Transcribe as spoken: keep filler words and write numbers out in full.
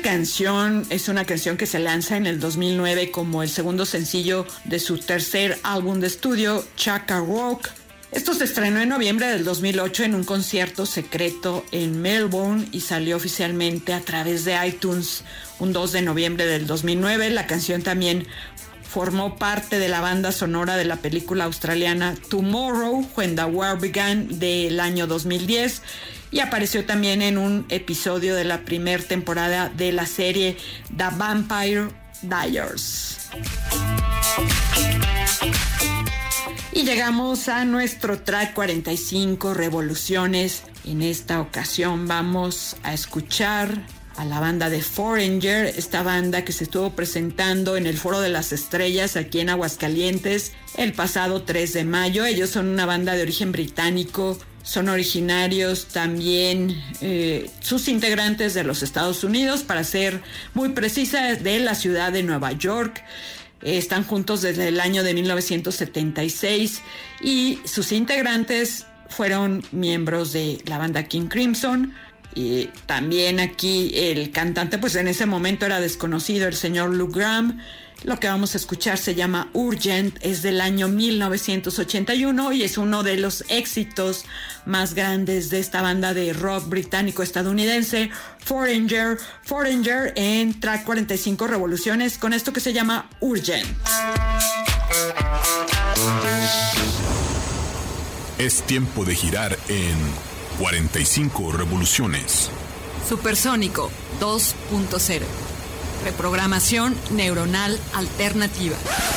canción es una canción que se lanza en el dos mil nueve como el segundo sencillo de su tercer álbum de estudio, Chaka Rock. Esto se estrenó en noviembre del dos mil ocho en un concierto secreto en Melbourne y salió oficialmente a través de iTunes un dos de noviembre del dos mil nueve. La canción también formó parte de la banda sonora de la película australiana Tomorrow, When the War Began, del año dos mil diez, y apareció también en un episodio de la primera temporada de la serie The Vampire Diaries. Y llegamos a nuestro track cuarenta y cinco, Revoluciones. En esta ocasión vamos a escuchar a la banda de Foreigner, esta banda que se estuvo presentando en el Foro de las Estrellas aquí en Aguascalientes el pasado tres de mayo. Ellos son una banda de origen británico, son originarios también eh, sus integrantes de los Estados Unidos, para ser muy precisa, de la ciudad de Nueva York. Eh, están juntos desde el año de mil novecientos setenta y seis y sus integrantes fueron miembros de la banda King Crimson. Y también aquí el cantante, pues en ese momento era desconocido, el señor Luke Graham. Lo que vamos a escuchar se llama Urgent, es del año mil novecientos ochenta y uno y es uno de los éxitos más grandes de esta banda de rock británico-estadounidense, Foreigner, Foreigner en track cuarenta y cinco, Revoluciones, con esto que se llama Urgent. Es tiempo de girar en cuarenta y cinco revoluciones. Supersónico dos punto cero. Reprogramación neuronal alternativa.